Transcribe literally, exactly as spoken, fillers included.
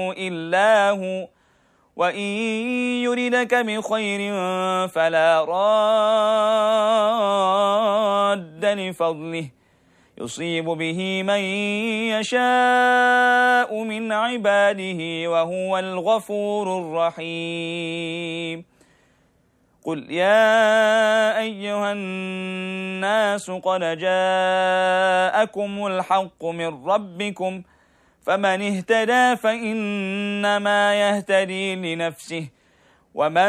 إلا هو وإن يردك بخير فلا راد لفضله يصيب به من يشاء من عباده وهو الغفور الرحيم. قل يا أيها الناس قد جاءكم الحق من ربكم فمن اهتدى فإنما يهتدي لنفسه ومن